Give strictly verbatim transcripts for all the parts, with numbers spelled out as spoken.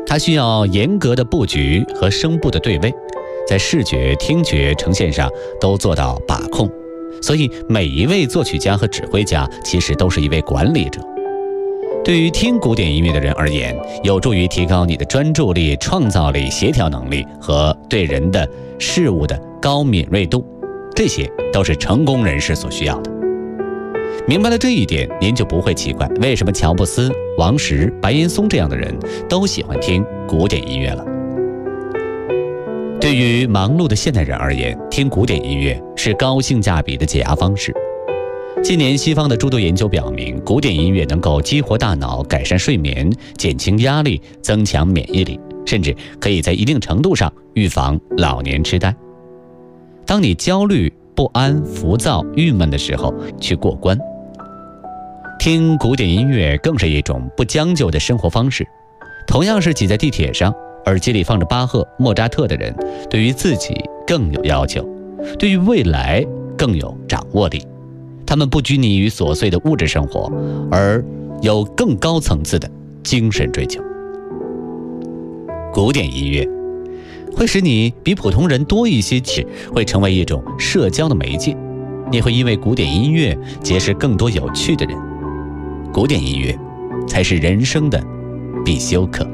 它需要严格的布局和声部的对位，在视觉、听觉呈现上都做到把控。所以每一位作曲家和指挥家其实都是一位管理者。对于听古典音乐的人而言，有助于提高你的专注力、创造力、协调能力和对人的事物的高敏锐度，这些都是成功人士所需要的。明白了这一点，您就不会奇怪为什么乔布斯、王石、白岩松这样的人都喜欢听古典音乐了。对于忙碌的现代人而言，听古典音乐是高性价比的解压方式。近年西方的诸多研究表明，古典音乐能够激活大脑、改善睡眠、减轻压力、增强免疫力，甚至可以在一定程度上预防老年痴呆。当你焦虑、不安、浮躁、郁闷的时候，去过关。听古典音乐更是一种不将就的生活方式。同样是挤在地铁上，耳机里放着巴赫、莫扎特的人，对于自己更有要求，对于未来更有掌握力。他们不拘泥于琐碎的物质生活，而有更高层次的精神追求。古典音乐会使你比普通人多一些气，会成为一种社交的媒介。你会因为古典音乐结识更多有趣的人。古典音乐才是人生的必修课。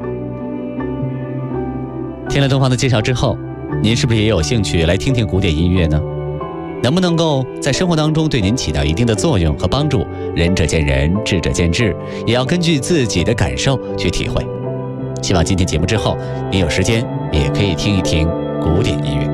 听了东方的介绍之后，您是不是也有兴趣来听听古典音乐呢？能不能够在生活当中对您起到一定的作用和帮助，仁者见仁，智者见智，也要根据自己的感受去体会。希望今天节目之后，您有时间也可以听一听古典音乐。